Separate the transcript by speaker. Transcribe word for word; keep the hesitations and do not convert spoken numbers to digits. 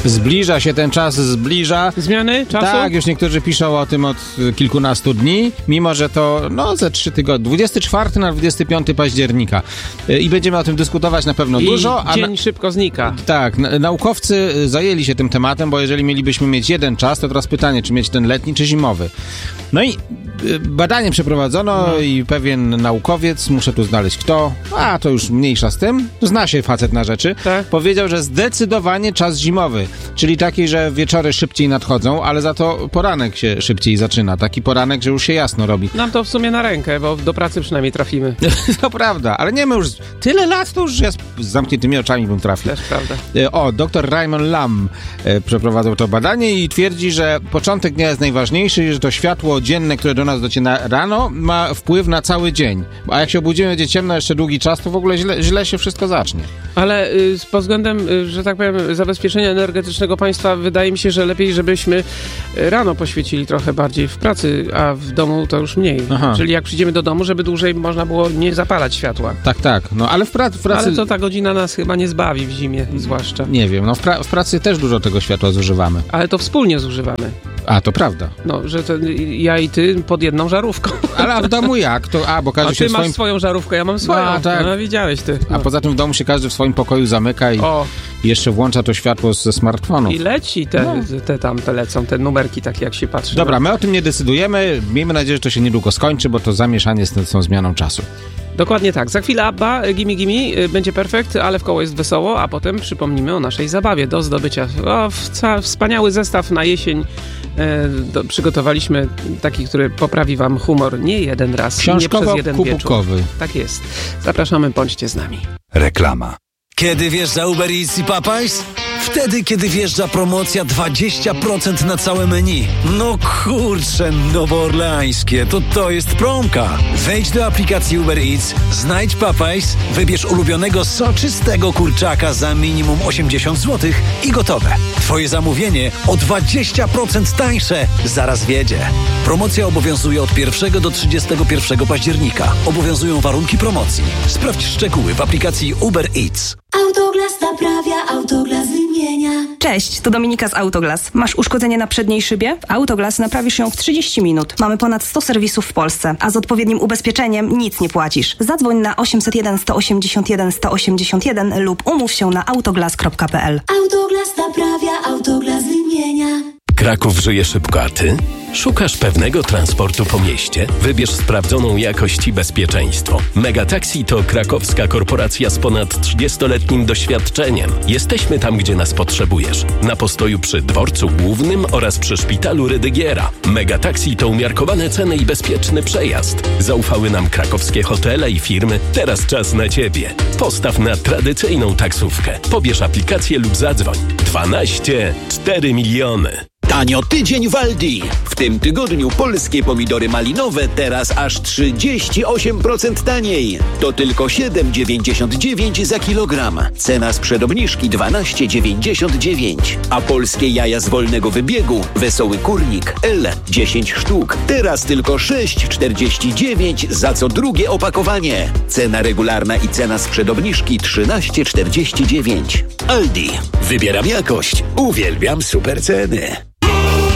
Speaker 1: Zbliża się ten czas, zbliża.
Speaker 2: Zmiany czasu?
Speaker 1: Tak, już niektórzy piszą o tym od kilkunastu dni, mimo że to no ze trzy tygodnie. dwudziestego czwartego na dwudziestego piątego października. I będziemy o tym dyskutować na pewno
Speaker 2: I
Speaker 1: dużo.
Speaker 2: dzień
Speaker 1: a na...
Speaker 2: szybko znika.
Speaker 1: Tak, na, naukowcy zajęli się tym tematem, bo jeżeli mielibyśmy mieć jeden czas, to teraz pytanie, czy mieć ten letni, czy zimowy. No i badanie przeprowadzono no. i pewien naukowiec, muszę tu znaleźć kto, a to już mniejsza z tym, zna się facet na rzeczy,
Speaker 2: tak.
Speaker 1: powiedział, że zdecydowanie czas zimowy, czyli taki, że wieczory szybciej nadchodzą, ale za to poranek się szybciej zaczyna. Taki poranek, że już się jasno robi.
Speaker 2: Nam to w sumie na rękę, bo do pracy przynajmniej trafimy.
Speaker 1: To prawda, ale nie my już tyle lat, to już ja z zamkniętymi oczami bym trafił.
Speaker 2: Też prawda.
Speaker 1: O, doktor Raymond Lam e, przeprowadzał to badanie i twierdzi, że początek dnia jest najważniejszy i że to światło dzienne, które do nas dociera rano, ma wpływ na cały dzień. A jak się obudzimy, będzie ciemno jeszcze długi czas, to w ogóle źle, źle się wszystko zacznie.
Speaker 2: Ale y, pod względem, y, że tak powiem, zabezpieczenia energetycznego państwa wydaje mi się, że lepiej, żebyśmy rano poświecili trochę bardziej w pracy, a w domu to już mniej.
Speaker 1: Aha.
Speaker 2: Czyli jak przyjdziemy do domu, żeby dłużej można było nie zapalać światła.
Speaker 1: Tak, tak. No ale w, pra- w pracy...
Speaker 2: Ale to ta godzina nas chyba nie zbawi w zimie, zwłaszcza.
Speaker 1: Nie wiem, no w, pra- w pracy też dużo tego światła zużywamy.
Speaker 2: Ale to wspólnie zużywamy.
Speaker 1: A, to prawda.
Speaker 2: No, że to ja i ty pod jedną żarówką.
Speaker 1: Ale a w domu jak? To, a, bo każdy
Speaker 2: a ty
Speaker 1: się w
Speaker 2: masz
Speaker 1: swoim...
Speaker 2: swoją żarówkę, ja mam swoją.
Speaker 1: A, tak.
Speaker 2: No, widziałeś ty. No.
Speaker 1: A poza tym w domu się każdy w swoim pokoju zamyka i
Speaker 2: o.
Speaker 1: jeszcze włącza to światło ze smartfonu.
Speaker 2: I leci te,
Speaker 1: no.
Speaker 2: te tam, te lecą, te numerki takie jak się patrzy.
Speaker 1: Dobra, my o tym nie decydujemy. Miejmy nadzieję, że to się niedługo skończy, bo to zamieszanie z tą zmianą czasu.
Speaker 2: Dokładnie tak. Za chwilę Abba, Gimme Gimme, będzie perfekt, ale w koło jest wesoło, a potem przypomnimy o naszej zabawie do zdobycia. O, wca, wspaniały zestaw na jesień. E, do, przygotowaliśmy taki, który poprawi wam humor nie jeden raz, nie przez jeden
Speaker 1: kubukowy.
Speaker 2: wieczór. Tak jest. Zapraszamy, bądźcie z nami.
Speaker 3: Reklama. Kiedy wjeżdża Uber Eats i Popeyes? Wtedy, kiedy wjeżdża promocja dwadzieścia procent na całe menu. No kurczę, nowoorleańskie, to to jest promka. Wejdź do aplikacji Uber Eats, znajdź Popeyes, wybierz ulubionego soczystego kurczaka za minimum osiemdziesiąt złotych i gotowe. Twoje zamówienie o dwadzieścia procent tańsze zaraz wiedzie. Promocja obowiązuje od pierwszego do trzydziestego pierwszego października. Obowiązują warunki promocji. Sprawdź szczegóły w aplikacji Uber Eats.
Speaker 4: Autoglas naprawia, Autoglas wymienia.
Speaker 5: Cześć, to Dominika z Autoglas. Masz uszkodzenie na przedniej szybie? W Autoglas naprawisz ją w trzydzieści minut. Mamy ponad sto serwisów w Polsce, a z odpowiednim ubezpieczeniem nic nie płacisz. Zadzwoń na osiemset jeden sto osiemdziesiąt jeden sto osiemdziesiąt jeden lub umów się na autoglas kropka p l.
Speaker 4: Autoglas naprawia, Autoglas wymienia.
Speaker 6: Kraków żyje szybko, a ty? Szukasz pewnego transportu po mieście? Wybierz sprawdzoną jakość i bezpieczeństwo. Megataxi to krakowska korporacja z ponad trzydziestoletnim doświadczeniem. Jesteśmy tam, gdzie nas potrzebujesz. Na postoju przy dworcu głównym oraz przy szpitalu Rydygiera. Megataxi to umiarkowane ceny i bezpieczny przejazd. Zaufały nam krakowskie hotele i firmy. Teraz czas na ciebie. Postaw na tradycyjną taksówkę. Pobierz aplikację lub zadzwoń. dwanaście cztery miliony.
Speaker 7: Tanio tydzień w Aldi. W tym tygodniu polskie pomidory malinowe teraz aż trzydzieści osiem procent taniej. To tylko siedem dziewięćdziesiąt dziewięć za kilogram. Cena sprzed obniżki dwanaście dziewięćdziesiąt dziewięć. A polskie jaja z wolnego wybiegu, Wesoły Kurnik L dziesięć sztuk. Teraz tylko sześć czterdzieści dziewięć za co drugie opakowanie. Cena regularna i cena sprzed obniżki trzynaście czterdzieści dziewięć. Aldi. Wybieram jakość. Uwielbiam super ceny.